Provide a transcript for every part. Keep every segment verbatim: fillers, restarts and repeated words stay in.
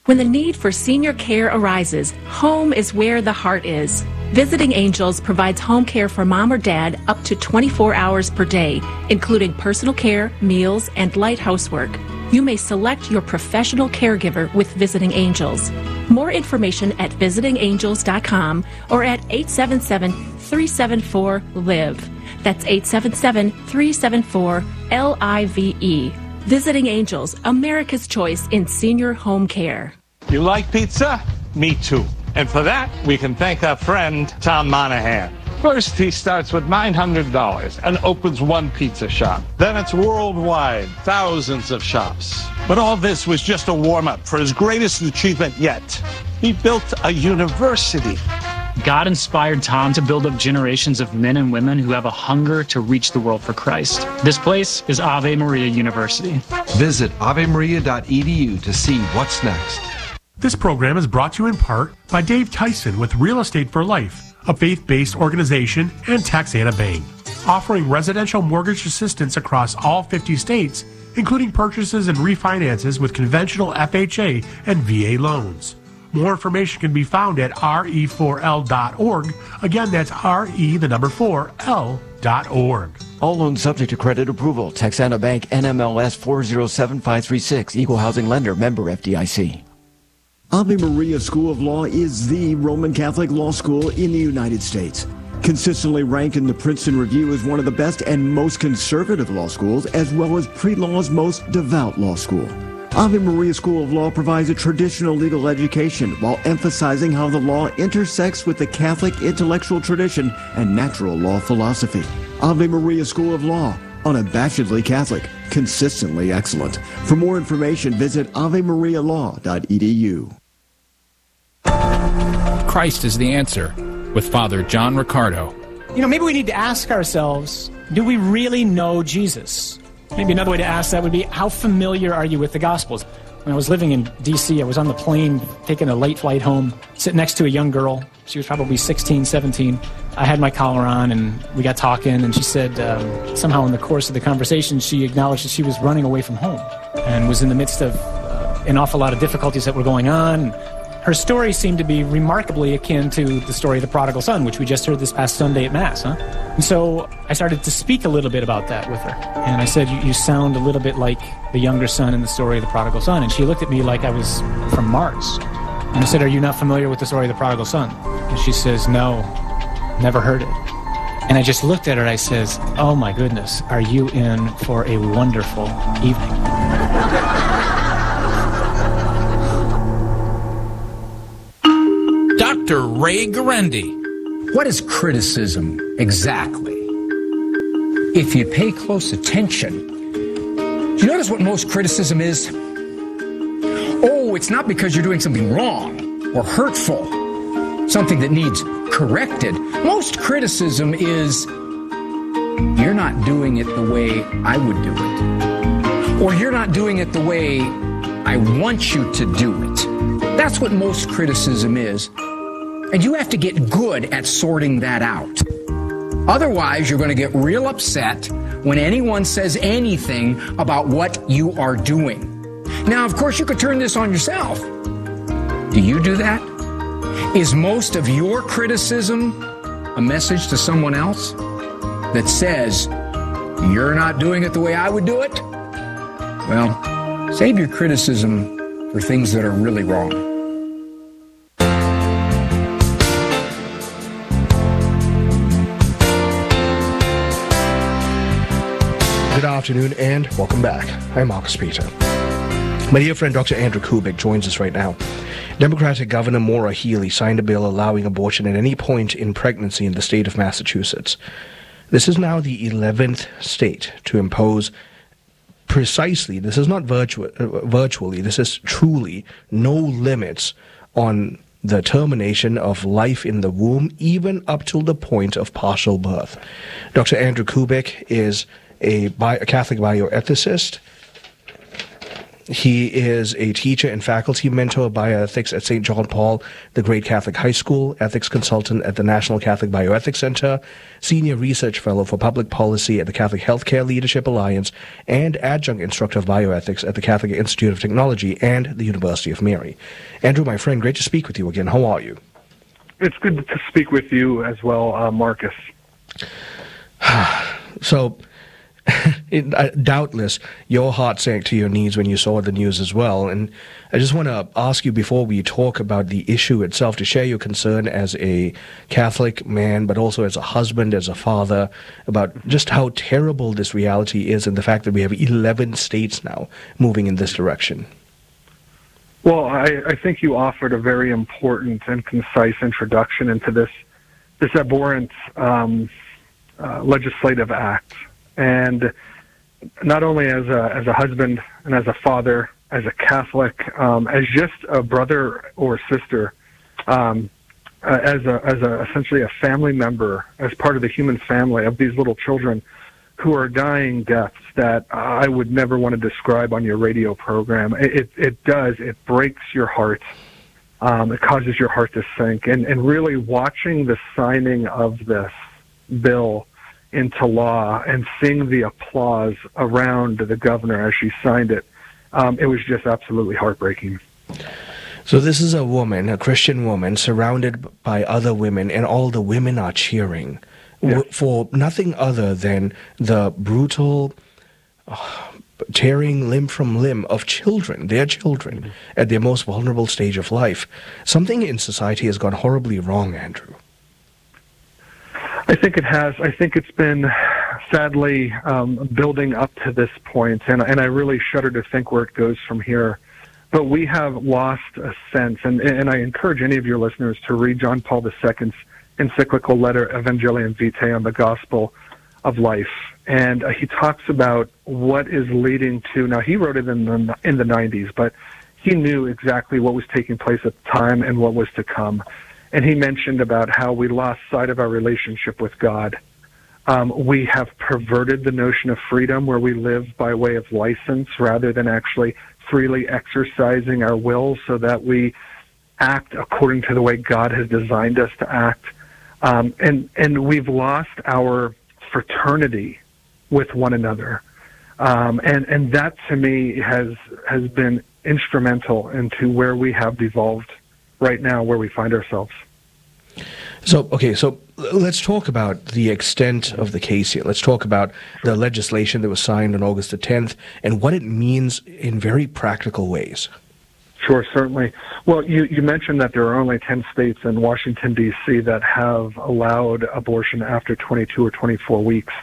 When the need for senior care arises, home is where the heart is. Visiting Angels provides home care for mom or dad up to twenty-four hours per day, including personal care, meals, and light housework. You may select your professional caregiver with Visiting Angels. More information at visiting angels dot com or at eight seven seven, three seven four, L I V E. That's eight seven seven, three seven four, L I V E. Visiting Angels, America's choice in senior home care. You like pizza? Me too. And for that, we can thank our friend, Tom Monahan. First, he starts with nine hundred dollars and opens one pizza shop. Then it's worldwide, thousands of shops. But all this was just a warm-up for his greatest achievement yet. He built a university. God inspired Tom to build up generations of men and women who have a hunger to reach the world for Christ. This place is Ave Maria University. Visit ave maria dot e d u to see what's next. This program is brought to you in part by Dave Tyson with Real Estate for Life, a faith-based organization, and Texana Bank, offering residential mortgage assistance across all fifty states, including purchases and refinances with conventional F H A and V A loans. More information can be found at R E four L dot org. Again, that's R E, the number four, L dot org. All loans subject to credit approval. Texana Bank, N M L S four zero seven five three six, Equal Housing Lender, member F D I C. Ave Maria School of Law is the Roman Catholic law school in the United States. Consistently ranked in the Princeton Review as one of the best and most conservative law schools, as well as pre-law's most devout law school. Ave Maria School of Law provides a traditional legal education while emphasizing how the law intersects with the Catholic intellectual tradition and natural law philosophy. Ave Maria School of Law, unabashedly Catholic, consistently excellent. For more information, visit ave maria law dot e d u. Christ is the answer, with Father John Riccardo. You know, maybe we need to ask ourselves, do we really know Jesus? Maybe another way to ask that would be, how familiar are you with the Gospels? When I was living in D C, I was on the plane taking a late flight home, sitting next to a young girl. She was probably sixteen, seventeen. I had my collar on, and we got talking, and she said um, somehow in the course of the conversation, she acknowledged that she was running away from home and was in the midst of uh, an awful lot of difficulties that were going on. Her story seemed to be remarkably akin to the story of the prodigal son, which we just heard this past Sunday at Mass, huh? And so I started to speak a little bit about that with her. And I said, you, you sound a little bit like the younger son in the story of the prodigal son. And she looked at me like I was from Mars. And I said, are you not familiar with the story of the prodigal son? And she says, no, never heard it. And I just looked at her and I says, oh my goodness, are you in for a wonderful evening? Doctor Ray Guarendi. What is criticism exactly? If you pay close attention, do you notice what most criticism is? Oh, it's not because you're doing something wrong or hurtful, something that needs corrected. Most criticism is, you're not doing it the way I would do it. Or you're not doing it the way I want you to do it. That's what most criticism is. And you have to get good at sorting that out. Otherwise, you're going to get real upset when anyone says anything about what you are doing. Now, of course, you could turn this on yourself. Do you do that? Is most of your criticism a message to someone else that says, you're not doing it the way I would do it? Well, save your criticism for things that are really wrong. Good afternoon and welcome back. I'm Marcus Peter. My dear friend Doctor Andrew Kubik joins us right now. Democratic Governor Maura Healey signed a bill allowing abortion at any point in pregnancy in the state of Massachusetts. This is now the eleventh state to impose precisely, this is not virtu- uh, virtually, this is truly no limits on the termination of life in the womb, even up till the point of partial birth. Doctor Andrew Kubik is a, bi- a Catholic bioethicist. He is a teacher and faculty mentor of bioethics at Saint John Paul, the Great Catholic High School, ethics consultant at the National Catholic Bioethics Center, senior research fellow for public policy at the Catholic Healthcare Leadership Alliance, and adjunct instructor of bioethics at the Catholic Institute of Technology and the University of Mary. Andrew, my friend, great to speak with you again. How are you? It's good to speak with you as well, uh, Marcus. So, it, uh, doubtless, your heart sank to your knees when you saw the news as well. And I just want to ask you, before we talk about the issue itself, to share your concern as a Catholic man, but also as a husband, as a father, about just how terrible this reality is and the fact that we have eleven states now moving in this direction. Well, I, I think you offered a very important and concise introduction into this this abhorrent um, uh, legislative act. And not only as a as a husband and as a father, as a Catholic, um, as just a brother or sister, um, uh, as a as a essentially a family member, as part of the human family of these little children who are dying deaths that I would never want to describe on your radio program. It it, it does. It breaks your heart. Um, it causes your heart to sink. And and really watching the signing of this bill into law and seeing the applause around the governor as she signed it, um, it was just absolutely heartbreaking. So this is a woman, a Christian woman, surrounded by other women, and all the women are cheering yeah. w- for nothing other than the brutal uh, tearing limb from limb of children, their children, mm-hmm. at their most vulnerable stage of life. Something in society has gone horribly wrong, Andrew. I think it has. I think it's been, sadly, um, building up to this point, and, and I really shudder to think where it goes from here. But we have lost a sense, and, and I encourage any of your listeners to read John Paul the Second's encyclical letter, Evangelium Vitae, on the gospel of life. And uh, he talks about what is leading to, now he wrote it in the, in the nineties, but he knew exactly what was taking place at the time and what was to come. And he mentioned about how we lost sight of our relationship with God. Um, we have perverted the notion of freedom, where we live by way of license rather than actually freely exercising our will so that we act according to the way God has designed us to act. Um, and, and we've lost our fraternity with one another. Um, and, and that, to me, has has been instrumental into where we have devolved right now, where we find ourselves. So, okay, so let's talk about the extent of the case here. Let's talk about the legislation that was signed on August the tenth and what it means in very practical ways. Sure, certainly. Well, you, you mentioned that there are only ten states in Washington, D C that have allowed abortion after twenty-two or twenty-four weeks.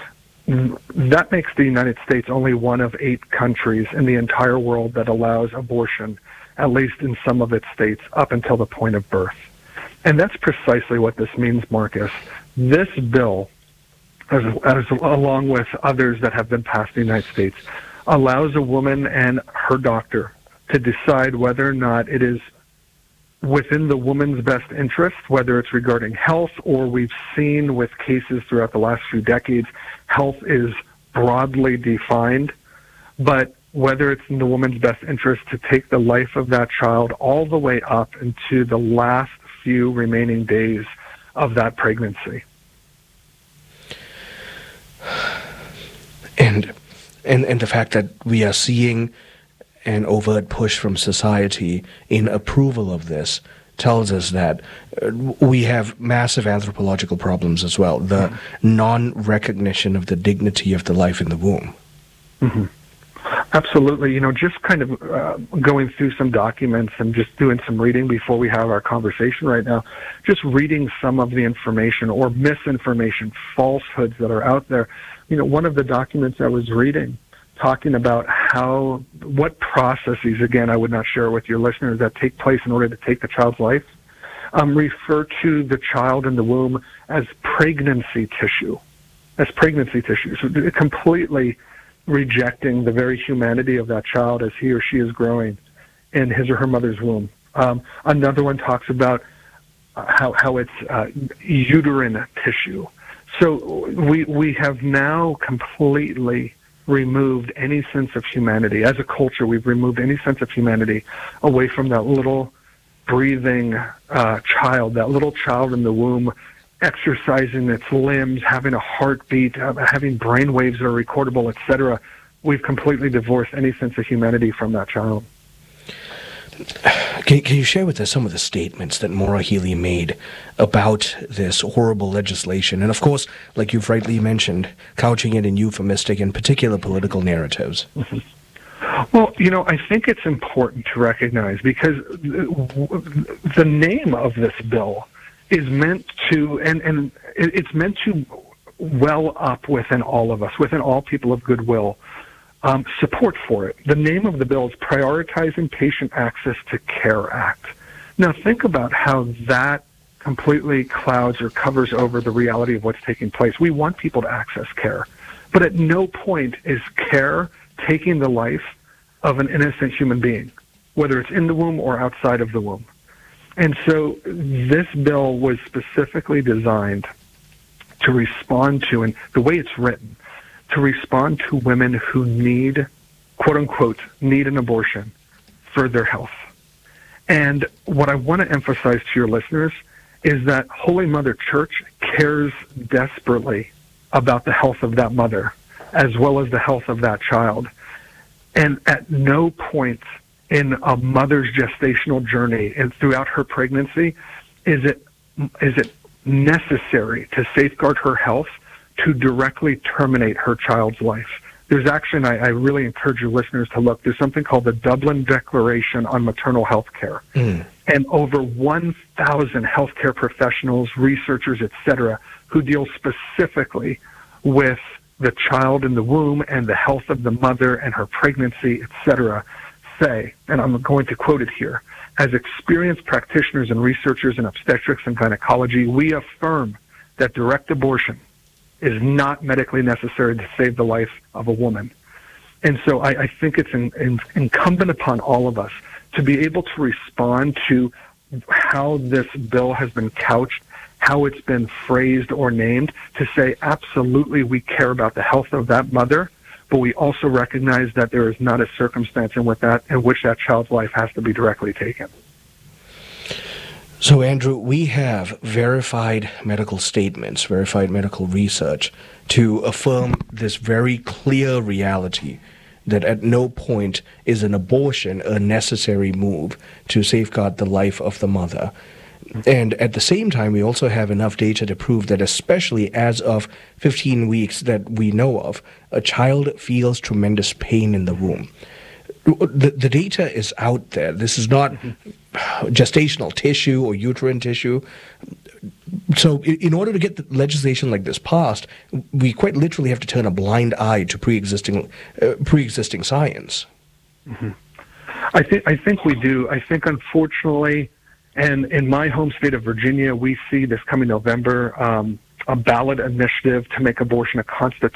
That makes the United States only one of eight countries in the entire world that allows abortion, at least in some of its states, up until the point of birth. And that's precisely what this means, Marcus. This bill, as, as along with others that have been passed in the United States, allows a woman and her doctor to decide whether or not it is within the woman's best interest, whether it's regarding health, or we've seen with cases throughout the last few decades, health is broadly defined, but whether it's in the woman's best interest to take the life of that child all the way up into the last few remaining days of that pregnancy. And, and, and the fact that we are seeing an overt push from society in approval of this tells us that uh, we have massive anthropological problems as well. The mm-hmm. non-recognition of the dignity of the life in the womb. Mm-hmm. Absolutely. You know, just kind of uh, going through some documents and just doing some reading before we have our conversation right now, just reading some of the information or misinformation, falsehoods that are out there. You know, one of the documents I was reading talking about how, what processes, again, I would not share with your listeners, that take place in order to take the child's life, um, refer to the child in the womb as pregnancy tissue, as pregnancy tissue. So completely rejecting the very humanity of that child as he or she is growing in his or her mother's womb. Um, another one talks about uh, how, how it's uh, uterine tissue. So we we have now completely removed any sense of humanity. As a culture, we've removed any sense of humanity away from that little breathing uh, child, that little child in the womb, exercising its limbs, having a heartbeat, uh, having brain waves that are recordable, et cetera. We've completely divorced any sense of humanity from that child. Can, can you share with us some of the statements that Maura Healey made about this horrible legislation? And of course, like you've rightly mentioned, couching it in euphemistic and particular political narratives. Mm-hmm. Well, you know, I think it's important to recognize, because the name of this bill is meant to, and, and it's meant to well up within all of us, within all people of goodwill, Um, support for it. The name of the bill is Prioritizing Patient Access to Care Act. Now think about how that completely clouds or covers over the reality of what's taking place. We want people to access care, but at no point is care taking the life of an innocent human being, whether it's in the womb or outside of the womb. And so this bill was specifically designed to respond to, and the way it's written, to respond to women who need, quote unquote, need an abortion for their health. And what I want to emphasize to your listeners is that Holy Mother Church cares desperately about the health of that mother, as well as the health of that child. And at no point in a mother's gestational journey and throughout her pregnancy is it is it necessary to safeguard her health to directly terminate her child's life. There's actually, and I, I really encourage your listeners to look, there's something called the Dublin Declaration on Maternal Health Care. Mm. And over one thousand healthcare professionals, researchers, et cetera, who deal specifically with the child in the womb and the health of the mother and her pregnancy, et cetera, say, and I'm going to quote it here, as experienced practitioners and researchers in obstetrics and gynecology, we affirm that direct abortion is not medically necessary to save the life of a woman. And so I, I think it's in, in, incumbent upon all of us to be able to respond to how this bill has been couched, how it's been phrased or named, to say, absolutely, we care about the health of that mother, but we also recognize that there is not a circumstance in, with that, in which that child's life has to be directly taken. So, Andrew, we have verified medical statements, verified medical research to affirm this very clear reality that at no point is an abortion a necessary move to safeguard the life of the mother. And at the same time, we also have enough data to prove that, especially as of fifteen weeks that we know of, a child feels tremendous pain in the womb. The, the data is out there. This is not gestational tissue or uterine tissue. So in, in order to get the legislation like this passed, we quite literally have to turn a blind eye to pre-existing uh, pre-existing science. Mm-hmm. I think I think we do. I think, unfortunately, and in my home state of Virginia, we see this coming November, um, a ballot initiative to make abortion a constitutional